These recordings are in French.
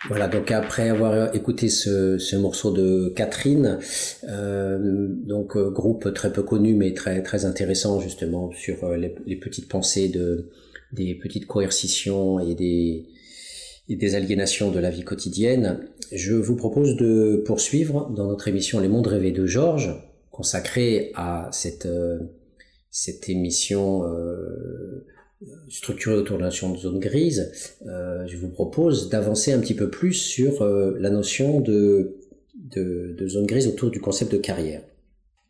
Voilà, donc après avoir écouté ce morceau de Catherine, groupe très peu connu mais très très intéressant justement sur les petites pensées des petites coercitions et des aliénations de la vie quotidienne, je vous propose de poursuivre dans notre émission Les Mondes rêvés de Georges, consacrée à cette émission structurée autour de la notion de zone grise. Je vous propose d'avancer un petit peu plus sur la notion de zone grise autour du concept de carrière. Pourquoi ?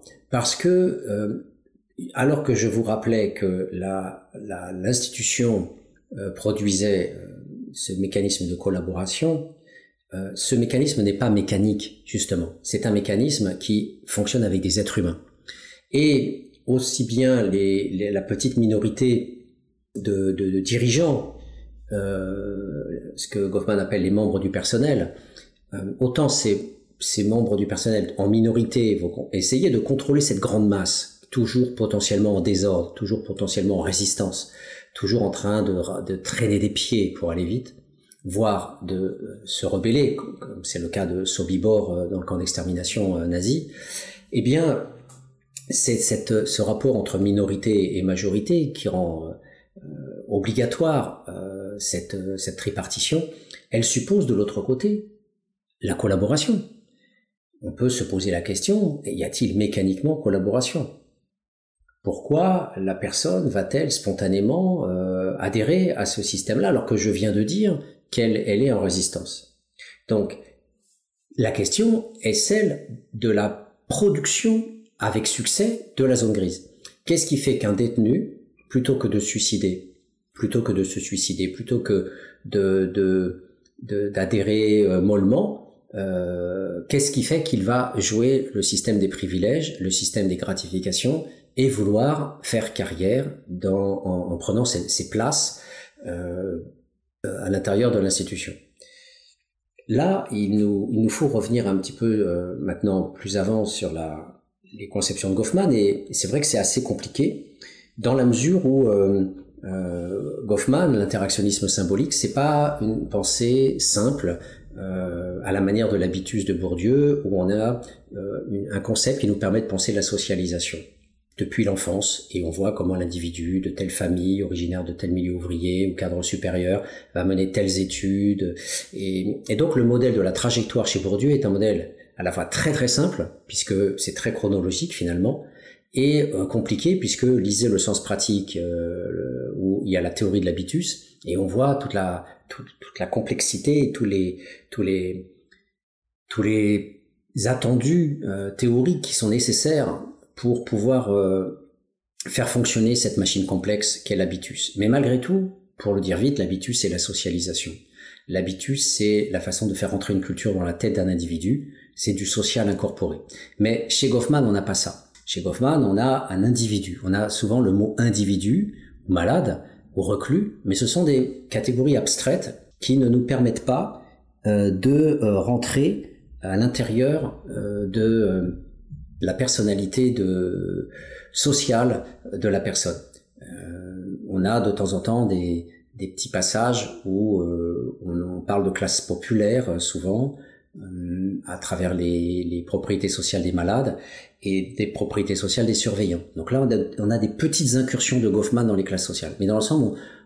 Parce que alors que je vous rappelais que l'institution produisait ce mécanisme de collaboration, ce mécanisme n'est pas mécanique, justement. C'est un mécanisme qui fonctionne avec des êtres humains. Et aussi bien la petite minorité de dirigeants, ce que Goffman appelle les membres du personnel, autant ces membres du personnel en minorité vont essayer de contrôler cette grande masse, toujours potentiellement en désordre, toujours potentiellement en résistance, toujours en train de traîner des pieds pour aller vite, voire de se rebeller, comme c'est le cas de Sobibor dans le camp d'extermination nazi. Eh bien, c'est ce rapport entre minorité et majorité qui rend obligatoire cette tripartition. Elle suppose de l'autre côté la collaboration. On peut se poser la question, y a-t-il mécaniquement collaboration ? Pourquoi la personne va-t-elle spontanément adhérer à ce système-là alors que je viens de dire qu'elle est en résistance ? Donc, la question est celle de la production avec succès de la zone grise. Qu'est-ce qui fait qu'un détenu, plutôt que de se suicider, plutôt que d'adhérer mollement, qu'est-ce qui fait qu'il va jouer le système des privilèges, le système des gratifications et vouloir faire carrière en prenant ses places à l'intérieur de l'institution. Là, il nous faut revenir un petit peu maintenant plus avant sur les conceptions de Goffman, et c'est vrai que c'est assez compliqué dans la mesure où Goffman, l'interactionnisme symbolique, c'est pas une pensée simple à la manière de l'habitus de Bourdieu, où on a un concept qui nous permet de penser la socialisation depuis l'enfance, et on voit comment l'individu de telle famille, originaire de tel milieu ouvrier ou cadre supérieur, va mener telles études, et donc le modèle de la trajectoire chez Bourdieu est un modèle à la fois très très simple, puisque c'est très chronologique finalement, et compliqué, puisque lisez le sens pratique, où il y a la théorie de l'habitus, et on voit toute la complexité et tous les attendus théoriques qui sont nécessaires pour pouvoir faire fonctionner cette machine complexe qu'est l'habitus. Mais malgré tout, pour le dire vite, l'habitus c'est la socialisation. L'habitus c'est la façon de faire entrer une culture dans la tête d'un individu, c'est du social incorporé. Mais chez Goffman, on n'a pas ça. Chez Goffman, on a un individu. On a souvent le mot individu, ou malade, ou reclus, mais ce sont des catégories abstraites qui ne nous permettent pas de rentrer à l'intérieur de la personnalité sociale de la personne. On a de temps en temps des petits passages où on parle de classe populaire souvent, à travers les propriétés sociales des malades et des propriétés sociales des surveillants. Donc là, on a des petites incursions de Goffman dans les classes sociales. Mais dans l'ensemble,